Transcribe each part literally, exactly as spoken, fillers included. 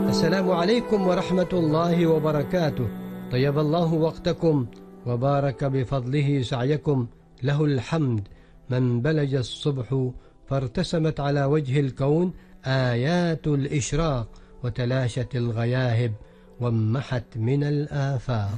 السلام عليكم ورحمة الله وبركاته. طيب الله وقتكم وبارك بفضله سعيكم، له الحمد من بلج الصبح فارتسمت على وجه الكون آيات الإشراق، وتلاشت الغياهب وامحت من الآفاق.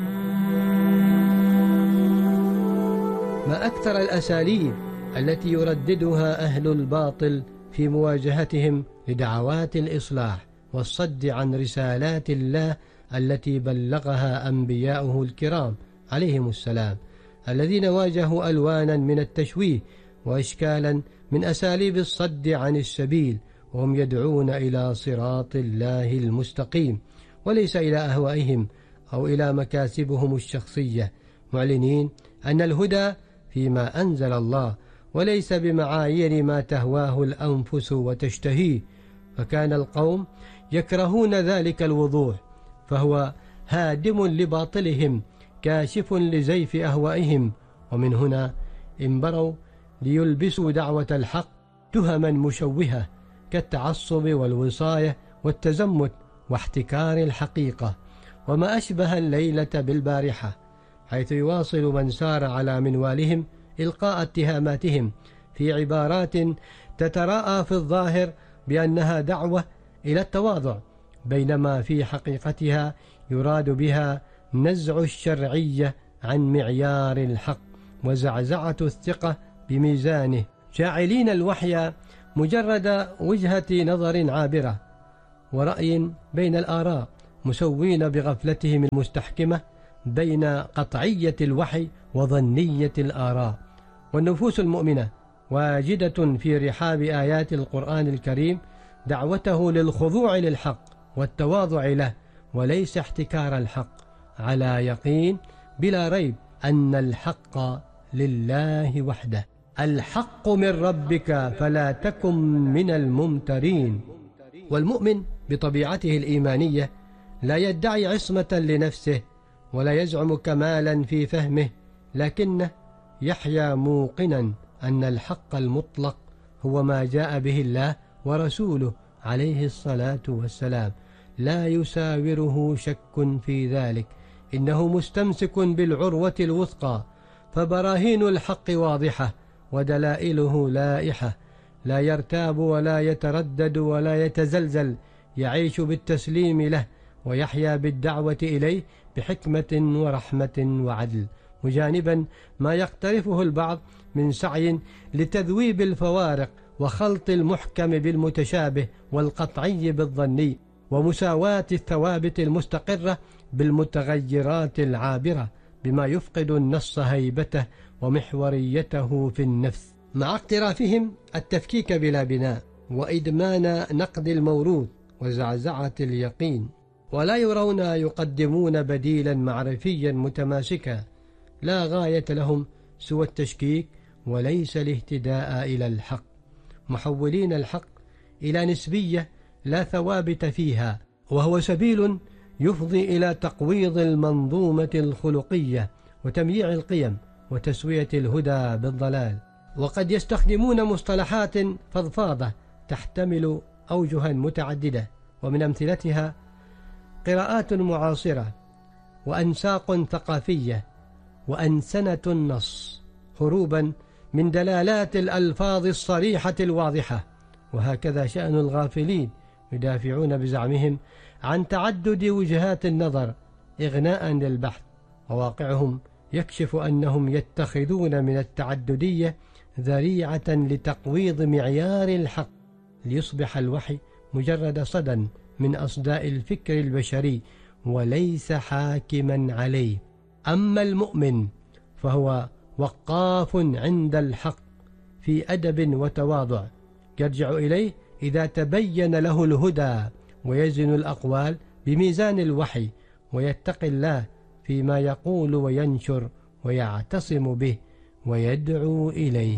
ما أكثر الأساليب التي يرددها أهل الباطل في مواجهتهم لدعوات الإصلاح والصد عن رسالات الله التي بلغها أنبياؤه الكرام عليهم السلام، الذين واجهوا ألوانا من التشويه وإشكالا من أساليب الصد عن السبيل، وهم يدعون إلى صراط الله المستقيم وليس إلى أهوائهم أو إلى مكاسبهم الشخصية، معلنين أن الهدى فيما أنزل الله وليس بمعايير ما تهواه الأنفس وتشتهيه. فكان القوم يكرهون ذلك الوضوح، فهو هادم لباطلهم كاشف لزيف أهوائهم، ومن هنا انبروا ليلبسوا دعوة الحق تهما مشوهة كالتعصب والوصاية والتزمت واحتكار الحقيقة، وما أشبه الليلة بالبارحة، حيث يواصل من سار على منوالهم إلقاء اتهاماتهم في عبارات تتراءى في الظاهر بأنها دعوة إلى التواضع، بينما في حقيقتها يراد بها نزع الشرعية عن معيار الحق وزعزعة الثقة بميزانه، جاعلين الوحي مجرد وجهة نظر عابرة ورأي بين الآراء، مسوين بغفلتهم المستحكمة بين قطعية الوحي وظنية الآراء. والنفوس المؤمنة واجدة في رحاب آيات القرآن الكريم دعوته للخضوع للحق والتواضع له وليس احتكار الحق، على يقين بلا ريب أن الحق لله وحده. الحق من ربك فلا تكن من الممترين. والمؤمن بطبيعته الإيمانية لا يدعي عصمة لنفسه ولا يزعم كمالا في فهمه، لكنه يحيا موقنا أن الحق المطلق هو ما جاء به الله ورسوله عليه الصلاة والسلام، لا يساوره شك في ذلك، إنه مستمسك بالعروة الوثقى، فبراهين الحق واضحة ودلائله لائحة، لا يرتاب ولا يتردد ولا يتزلزل، يعيش بالتسليم له ويحيا بالدعوة إليه بحكمة ورحمة وعدل، مجانبا ما يقترفه البعض من سعي لتذويب الفوارق وخلط المحكم بالمتشابه والقطعي بالظني، ومساواة الثوابت المستقرة بالمتغيرات العابرة، بما يفقد النص هيبته ومحوريته في النفس، مع اقترافهم التفكيك بلا بناء وإدمان نقد الموروث وزعزعة اليقين، ولا يرون يقدمون بديلا معرفيا متماسكا لا غاية لهم سوى التشكيك وليس الاهتداء إلى الحق، محولين الحق إلى نسبية لا ثوابت فيها، وهو سبيل يفضي إلى تقويض المنظومة الخلقية وتمييع القيم وتسوية الهدى بالضلال. وقد يستخدمون مصطلحات فضفاضة تحتمل أوجها متعددة، ومن أمثلتها قراءات معاصرة وأنساق ثقافية وأنسنة النص، هروبا من دلالات الألفاظ الصريحة الواضحة. وهكذا شأن الغافلين، يدافعون بزعمهم عن تعدد وجهات النظر إغناء للبحث، وواقعهم يكشف أنهم يتخذون من التعددية ذريعة لتقويض معيار الحق، ليصبح الوحي مجرد صدى من أصداء الفكر البشري وليس حاكما عليه. أما المؤمن فهو وقاف عند الحق في أدب وتواضع، يرجع إليه إذا تبين له الهدى، ويزن الأقوال بميزان الوحي، ويتقي الله فيما يقول وينشر، ويعتصم به ويدعو إليه.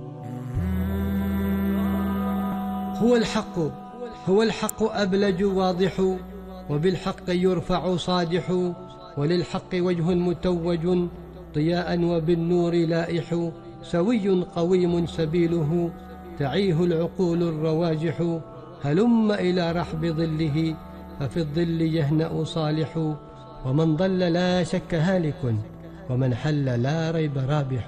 هو الحق هو الحق أبلج واضح، وبالحق يرفع صادح، وللحق وجه متوج ضياء وبالنور لائح، سوي قويم سبيله تعيه العقول الرواجح، هلم إلى رحب ظله ففي الظل يهنأ صالح، ومن ضل لا شك هالك، ومن حل لا ريب رابح.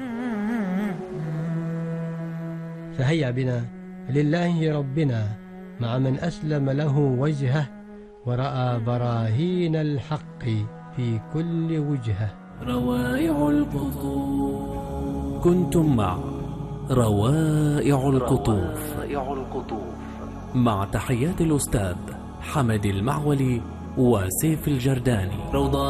فهيا بنا لله ربنا مع من أسلم له وجهه، ورأى براهين الحق في كل وجهه. روائع القطوف. كنتم مع روائع القطوف مع تحيات الأستاذ حمد المعولي وسيف الجرداني.